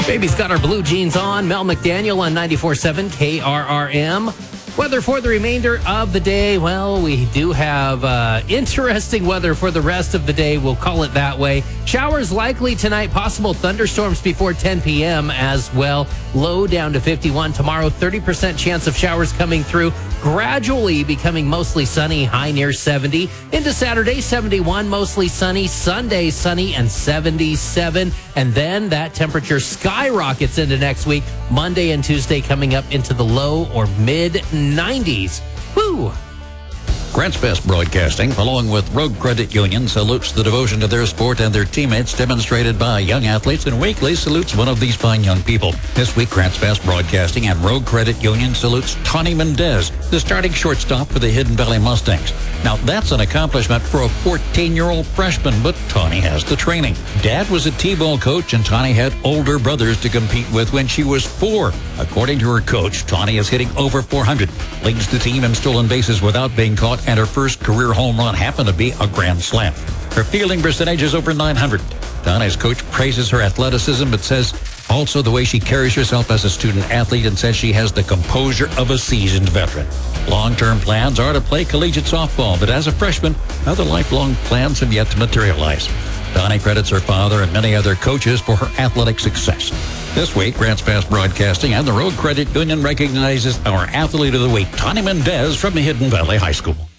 Baby's got our blue jeans on. Mel McDaniel on 94.7 KRRM. Weather for the remainder of the day. Well, we do have interesting weather for the rest of the day. We'll call it that way. Showers likely tonight. Possible thunderstorms before 10 p.m. as well. Low down to 51. Tomorrow, 30% chance of showers coming through. Gradually becoming mostly sunny, high near 70. Into Saturday, 71, mostly sunny. Sunday, sunny and 77. And then that temperature skyrockets into next week. Monday and Tuesday coming up into the low or mid 90s. Woo! Grants Best Broadcasting, along with Road Credit Union, salutes the devotion to their sport and their teammates demonstrated by young athletes, and weekly salutes one of these fine young people. This week, Grants Best Broadcasting and Road Credit Union salutes Tony Mendez, the starting shortstop for the Hidden Valley Mustangs. Now, that's an accomplishment for a 14-year-old freshman, but Tony has the training. Dad was a T-ball coach, and Tony had older brothers to compete with when she was 4. According to her coach, Tony is hitting over 400, leads the team in stolen bases without being caught, and her first career home run happened to be a grand slam. Her fielding percentage is over 900. Tony's coach praises her athleticism, but says also the way she carries herself as a student athlete, and says she has the composure of a seasoned veteran. Long-term plans are to play collegiate softball, but as a freshman, other lifelong plans have yet to materialize. Donnie credits her father and many other coaches for her athletic success. This week, Grants Best Broadcasting and the Road Credit Union recognizes our athlete of the week, Tony Mendez from Hidden Valley High School.